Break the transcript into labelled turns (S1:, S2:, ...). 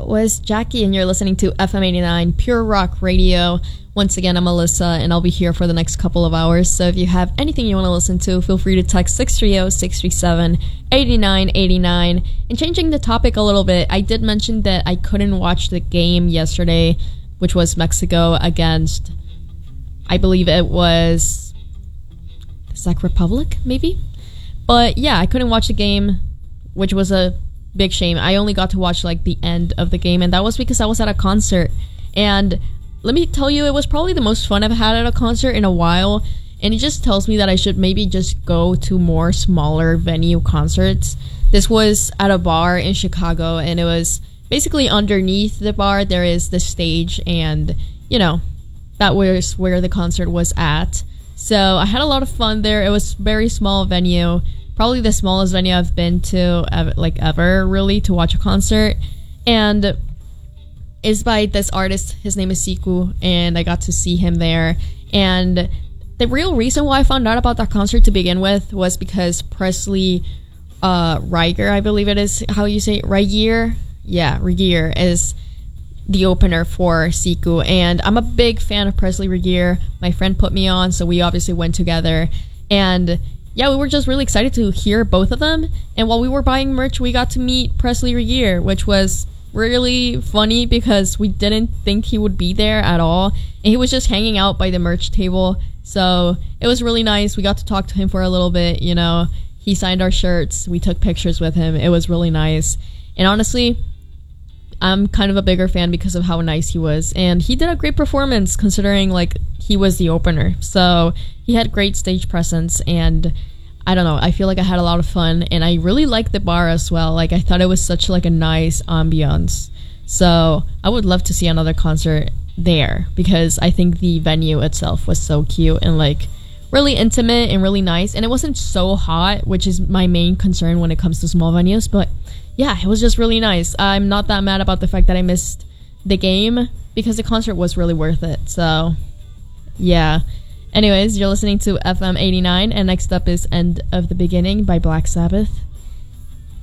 S1: was Jackie, and you're listening to FM 89 Pure Rock Radio. Once again, I'm Alyssa, and I'll be here for the next couple of hours. So if you have anything you want to listen to, feel free to text 630-637-8989. And changing the topic a little bit, I did mention that I couldn't watch the game yesterday, which was Mexico against, I believe it was the Czech Republic, maybe? But yeah, I couldn't watch the game, which was a big shame. I only got to watch like the end of the game, and that was because I was at a concert. And let me tell you, it was probably the most fun I've had at a concert in a while, and it just tells me that I should maybe just go to more smaller venue concerts. This was at a bar in Chicago, and it was basically underneath the bar there is the stage, and you know, that was where the concert was at. So I had a lot of fun there. It was a very small venue, probably the smallest venue I've been to ever really to watch a concert, and it's by this artist. His name is Siku, and I got to see him there. And the real reason why I found out about that concert to begin with was because Presley Rieger, I believe it is how you say it, Rieger is the opener for Siku, and I'm a big fan of Presley Rieger. My friend put me on, so we obviously went together, and yeah, we were just really excited to hear both of them. And while we were buying merch, we got to meet Presley Rieger, which was really funny because we didn't think he would be there at all, and he was just hanging out by the merch table. So it was really nice. We got to talk to him for a little bit, you know. He signed our shirts. We took pictures with him. It was really nice. And honestly, I'm kind of a bigger fan because of how nice he was. And he did a great performance considering like he was the opener. So he had great stage presence, and I don't know, I feel like I had a lot of fun, and I really liked the bar as well. Like I thought it was such like a nice ambiance. So I would love to see another concert there because I think the venue itself was so cute and like really intimate and really nice, and it wasn't so hot, which is my main concern when it comes to small venues. But yeah, it was just really nice. I'm not that mad about the fact that I missed the game because the concert was really worth it. So yeah. Anyways, you're listening to FM 89, and next up is End of the Beginning by Black Sabbath.